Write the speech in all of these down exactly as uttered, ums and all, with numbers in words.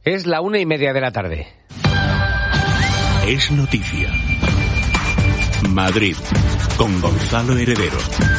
Es la una y media de la tarde. Es noticia. Madrid, con Gonzalo Heredero.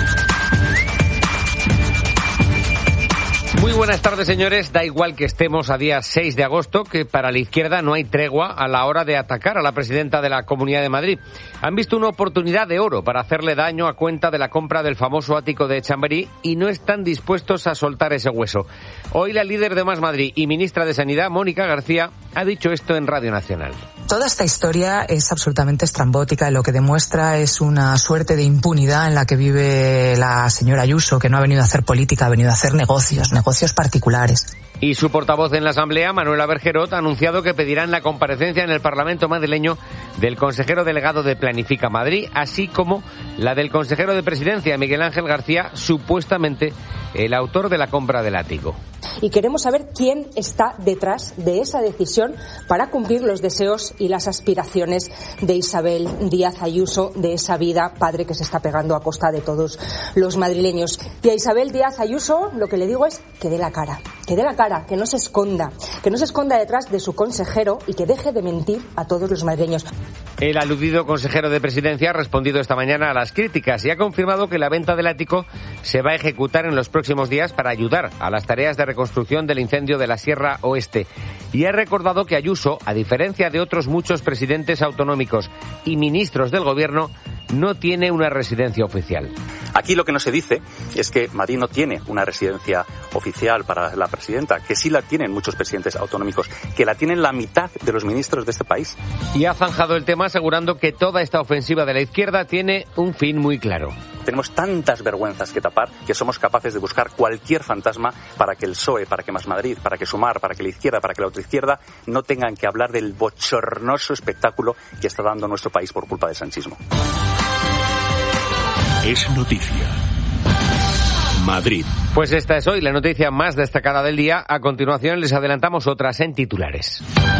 Muy buenas tardes, señores. Da igual que estemos a día seis de agosto, que para la izquierda no hay tregua a la hora de atacar a la presidenta de la Comunidad de Madrid. Han visto una oportunidad de oro para hacerle daño a cuenta de la compra del famoso ático de Chamberí y no están dispuestos a soltar ese hueso. Hoy la líder de Más Madrid y ministra de Sanidad, Mónica García, ha dicho esto en Radio Nacional. Toda esta historia es absolutamente estrambótica y lo que demuestra es una suerte de impunidad en la que vive la señora Ayuso, que no ha venido a hacer política, ha venido a hacer negocios, negocios particulares. Y su portavoz en la Asamblea, Manuela Bergerot, ha anunciado que pedirán la comparecencia en el Parlamento madrileño del consejero delegado de Planifica Madrid, así como la del consejero de Presidencia, Miguel Ángel García, supuestamente el autor de la compra del ático. Y queremos saber quién está detrás de esa decisión para cumplir los deseos y las aspiraciones de Isabel Díaz Ayuso, de esa vida padre que se está pegando a costa de todos los madrileños. Y a Isabel Díaz Ayuso lo que le digo es que dé la cara, que dé la cara, que no se esconda, que no se esconda detrás de su consejero y que deje de mentir a todos los madrileños. El aludido consejero de Presidencia ha respondido esta mañana a las críticas y ha confirmado que la venta del ático se va a ejecutar en los próximos días para ayudar a las tareas de reconstrucción del incendio de la Sierra Oeste. Y ha recordado que Ayuso, a diferencia de otros muchos presidentes autonómicos y ministros del Gobierno, no tiene una residencia oficial. Aquí lo que no se dice es que Madrid no tiene una residencia oficial para la presidenta, que sí la tienen muchos presidentes autonómicos, que la tienen la mitad de los ministros de este país. Y ha zanjado el tema asegurando que toda esta ofensiva de la izquierda tiene un fin muy claro. Tenemos tantas vergüenzas que tapar que somos capaces de buscar cualquier fantasma para que el P S O E, para que Más Madrid, para que Sumar, para que la izquierda, para que la otra izquierda no tengan que hablar del bochornoso espectáculo que está dando nuestro país por culpa del sanchismo. Es noticia. Madrid. Pues esta es hoy la noticia más destacada del día. A continuación les adelantamos otras en titulares.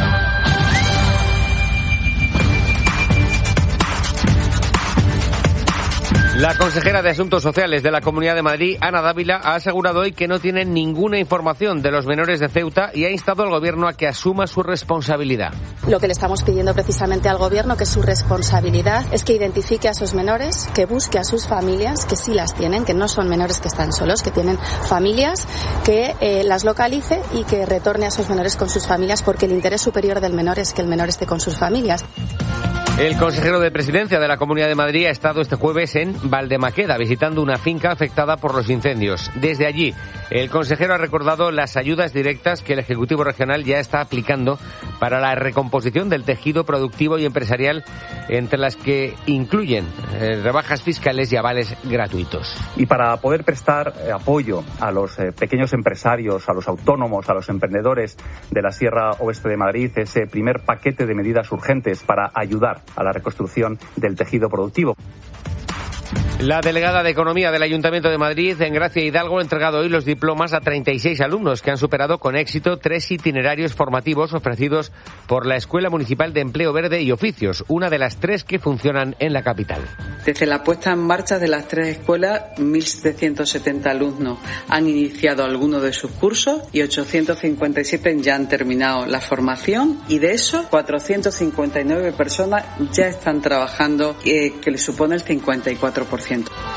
La consejera de Asuntos Sociales de la Comunidad de Madrid, Ana Dávila, ha asegurado hoy que no tiene ninguna información de los menores de Ceuta y ha instado al Gobierno a que asuma su responsabilidad. Lo que le estamos pidiendo precisamente al Gobierno, que su responsabilidad es que identifique a esos menores, que busque a sus familias, que sí las tienen, que no son menores que están solos, que tienen familias, que eh, las localice y que retorne a esos menores con sus familias, porque el interés superior del menor es que el menor esté con sus familias. El consejero de Presidencia de la Comunidad de Madrid ha estado este jueves en Valdemaqueda visitando una finca afectada por los incendios. Desde allí, el consejero ha recordado las ayudas directas que el Ejecutivo Regional ya está aplicando para la recomposición del tejido productivo y empresarial, entre las que incluyen eh, rebajas fiscales y avales gratuitos. Y para poder prestar eh, apoyo a los eh, pequeños empresarios, a los autónomos, a los emprendedores de la Sierra Oeste de Madrid, ese primer paquete de medidas urgentes para ayudar a la reconstrucción del tejido productivo. La delegada de Economía del Ayuntamiento de Madrid, Engracia Hidalgo, ha entregado hoy los diplomas a treinta y seis alumnos que han superado con éxito tres itinerarios formativos ofrecidos por la Escuela Municipal de Empleo Verde y Oficios, una de las tres que funcionan en la capital. Desde la puesta en marcha de las tres escuelas, mil setecientos setenta alumnos han iniciado alguno de sus cursos y ochocientos cincuenta y siete ya han terminado la formación, y de esos cuatrocientos cincuenta y nueve personas ya están trabajando, eh, que le supone el cincuenta y cuatro por ciento.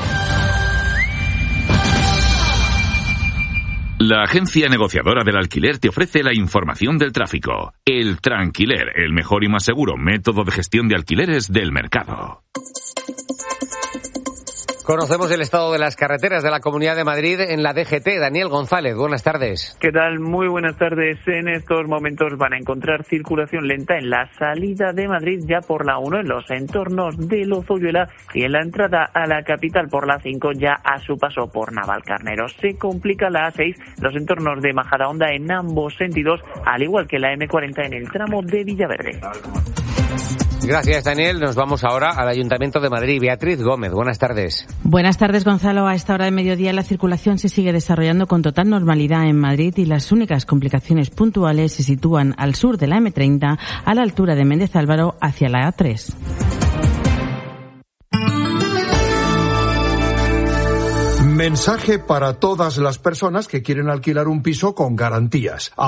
La agencia negociadora del alquiler te ofrece la información del tráfico. El Tranquiler, el mejor y más seguro método de gestión de alquileres del mercado. Conocemos el estado de las carreteras de la Comunidad de Madrid en la D G T. Daniel González, buenas tardes. ¿Qué tal? Muy buenas tardes. En estos momentos van a encontrar circulación lenta en la salida de Madrid ya por la uno, en los entornos de Lozoyuela, y en la entrada a la capital por la cinco ya a su paso por Navalcarnero. Se complica la A seis, los entornos de Majadahonda en ambos sentidos, al igual que la eme cuarenta en el tramo de Villaverde. Gracias, Daniel. Nos vamos ahora al Ayuntamiento de Madrid. Beatriz Gómez, buenas tardes. Buenas tardes, Gonzalo. A esta hora de mediodía la circulación se sigue desarrollando con total normalidad en Madrid y las únicas complicaciones puntuales se sitúan al sur de la eme treinta, a la altura de Méndez Álvaro, hacia la A tres. Mensaje para todas las personas que quieren alquilar un piso con garantías.